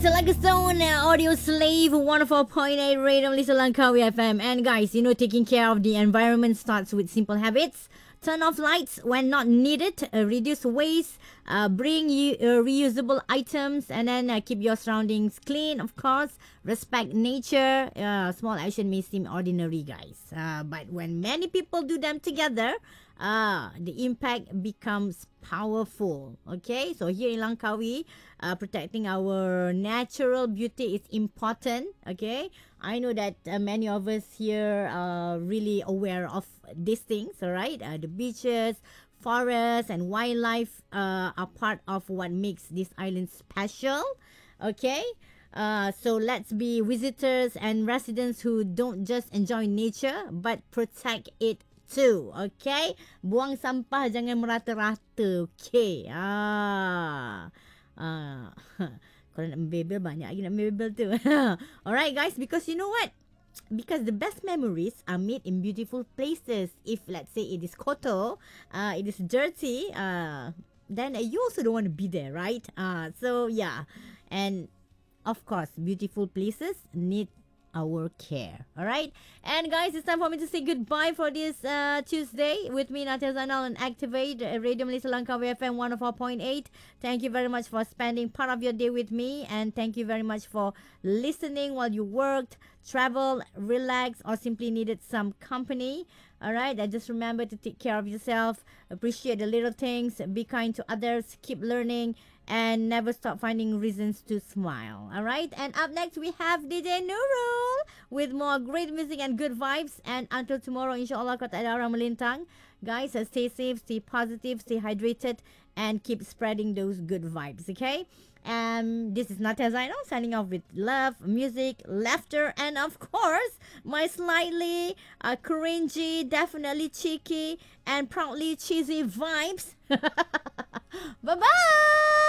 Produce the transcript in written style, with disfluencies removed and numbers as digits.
to Like a Stone, Audio Slave, 104.8 Radio Malaysia Langkawi FM. And guys, taking care of the environment starts with simple habits. Turn off lights when not needed, reduce waste, bring reusable items, and then keep your surroundings clean, of course. Respect nature. Small action may seem ordinary, guys. But when many people do them together, the impact becomes powerful. Okay, so here in Langkawi, protecting our natural beauty is important. Okay, I know that many of us here are really aware of these things. All right, the beaches, forests, and wildlife are part of what makes this island special. Okay. So let's be visitors and residents who don't just enjoy nature but protect it too. Okay, buang sampah jangan merata-rata. Okay. Kalau nak membebel banyak lagi nak membebel tu. Alright guys, because you know what? Because the best memories are made in beautiful places. If let's say it is kotor, it is dirty, then you also don't want to be there, right? So yeah, and of course, beautiful places need our care. All right, and guys, it's time for me to say goodbye for this Tuesday. With me, Natia Zainal, and Activate Radio Malaysia Langkawi FM 104.8. Thank you very much for spending part of your day with me, and thank you very much for listening while you worked, travel, relax, or simply needed some company. All right, and just remember to take care of yourself, appreciate the little things, be kind to others, keep learning, and never stop finding reasons to smile. All right, and up next we have DJ Nurul with more great music and good vibes. And until tomorrow, insyaAllah, kau tak ada orang melintang. Guys, stay safe, stay positive, stay hydrated, and keep spreading those good vibes. Okay, this is Natia Zainal signing off with love, music, laughter, and of course my slightly cringy, definitely cheeky, and proudly cheesy vibes. Bye bye.